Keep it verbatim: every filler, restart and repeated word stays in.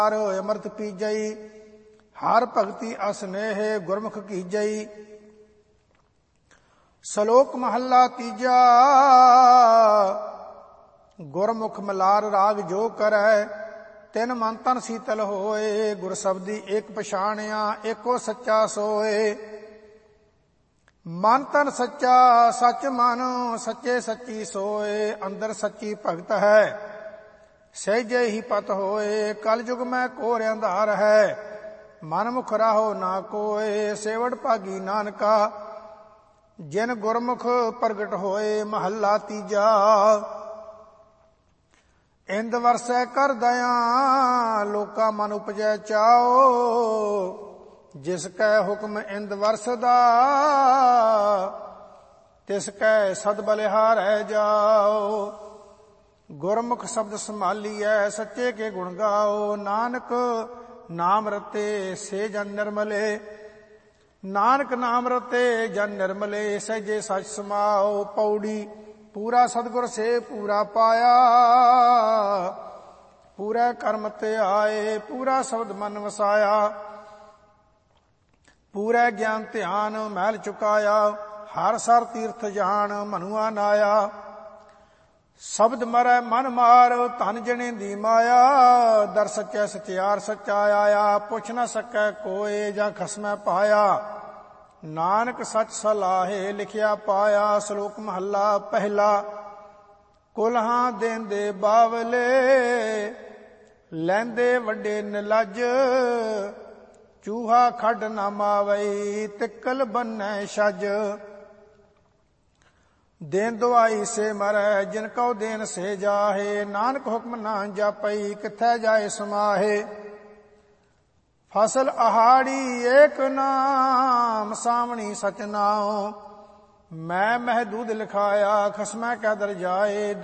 ਅਮਰਤ ਪੀਜਈ, ਹਰ ਭਗਤੀ ਅਸਨੇਹ ਗੁਰਮੁਖ ਕੀਜਈ। ਸ਼ਲੋਕ ਮਹੱਲਾ ਤੀਜਾ। ਗੁਰਮੁਖ ਮਲਾਰ ਰਾਗ ਜੋ ਕਰੈ, ਤਿਨ ਮਨ ਤਨ ਸੀਤਲ ਹੋਏ। ਗੁਰ ਸ਼ਬਦੀ ਏਕ ਪਛਾਣਿਆ, ਏਕੋ ਸੱਚਾ ਸੋਏ। ਮਨ ਤਨ ਸੱਚਾ ਸੱਚ ਮਨ, ਸੱਚੇ ਸੱਚੀ ਸੋਏ। ਅੰਦਰ ਸੱਚੀ ਭਗਤ ਹੈ, ਸਹਿਜੇ ਹੀ ਪਤ ਹੋਏ। ਕਲ ਯੁਗ ਮੈਂ ਘੋਰ ਅੰਧਾਰ ਹੈ, ਮਨ ਮੁਖ ਰਾਹੋ ਨਾ ਕੋਏ। ਸੇਵੜ ਭਾਗੀ ਨਾਨਕਾ, ਜਿਨ ਗੁਰਮੁਖ ਪ੍ਰਗਟ ਹੋਏ। ਮਹੱਲਾ ਤੀਜਾ। ਇੰਦ ਵਰਸੈ ਕਰ ਦਇਆ, ਲੋਕਾ ਮਨ ਉਪਜੈ ਚਾਓ। ਜਿਸ ਕੈ ਹੁਕਮ ਇੰਦ ਵਰਸਦਾ, ਤਿਸ ਕੈ ਸਦ ਬਲਿਹਾਰੈ ਜਾਓ। ਗੁਰਮੁਖ ਸ਼ਬਦ ਸੰਭਾਲੀਐ, ਸੱਚੇ ਕੇ ਗੁਣ ਗਾਓ। ਨਾਨਕ ਨਾਮ ਰਤੇ ਸੇ ਜਨ ਨਿਰਮਲੇ, ਨਾਨਕ ਨਾਮ ਰਤੇ ਜਨ ਨਿਰਮਲੇ। ਸਹਿਜੇ ਸਚ ਸਮਾਓ। ਪੌੜੀ। ਪੂਰਾ ਸਤਿਗੁਰ ਸੇ ਪੂਰਾ ਪਾਇਆ, ਪੂਰੇ ਕਰਮ ਤੇ ਆਏ। ਪੂਰਾ ਸ਼ਬਦ ਮਨ ਵਸਾਇਆ, ਪੂਰੇ ਗਿਆਨ ਧਿਆਨ ਮਹਿਲ ਚੁਕਾਇਆ। ਹਰ ਸਰ ਤੀਰਥ ਜਾਣ, ਮਨੁਆ ਨਾਇਆ। ਸ਼ਬਦ ਮਰੈ ਮਨ ਮਾਰ, ਧਨ ਜਣੇ ਦੀ ਮਾਇਆ। ਦਰ ਸੱਚੈ ਸਚਿਆਰ ਸੱਚਾ ਆਇਆ, ਪੁੱਛ ਨ ਸਕੈ ਕੋਏ ਜਾਂ ਖਸਮੈ ਪਾਇਆ। ਨਾਨਕ ਸੱਚ ਸਲਾਹੇ ਲਿਖਿਆ ਪਾਇਆ। ਸ਼ਲੋਕ ਮਹੱਲਾ ਪਹਿਲਾ। ਕੁਲਹਾਂ ਦੇਂਦੇ ਬਾਵਲੇ, ਲੈਂਦੇ ਵੱਡੇ ਨਿਲਜ। ਚੂਹਾ ਖੱਡ ਨਾ ਮਾਵਈ, ਤਿੱਕਲ ਬੰਨੈ ਛਜ। ਦੇਨ ਦੁਆਈ ਸੇ ਮਰੈ, ਜਿਨ ਕਉ ਦੇਨ ਸੇ ਜਾਹੇ। ਨਾਨਕ ਹੁਕਮ ਨਾ ਜਾਪਈ, ਕਿੱਥੈ ਜਾਏ ਸਮਾਹੇ। ਫਸਲ ਆਹਾੜੀ ਏਕ ਨਾਮ, ਸਾਵਣੀ ਸਚ ਨਾਉ। ਮੈਂ ਮਹਿ ਦੂਧ ਲਿਖਾਇਆ, ਖਸਮੈ ਕੈ ਦਰ ਜਾਏ।